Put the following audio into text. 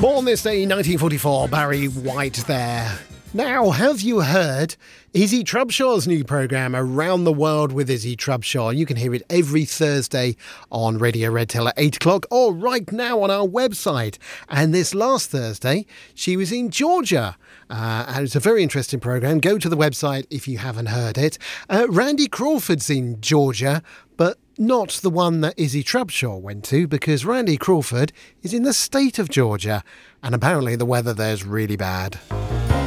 Born this day, 1944, Barry White there. Now, have you heard Izzy Trubshaw's new programme, Around the World with Izzy Trubshaw? You can hear it every Thursday on Radio Red Tail at 8 o'clock or right now on our website. And this last Thursday, she was in Georgia. And it's a very interesting programme. Go to the website if you haven't heard it. Randy Crawford's in Georgia, but not the one that Izzy Trubshaw went to, because Randy Crawford is in the state of Georgia. And apparently the weather there's really bad.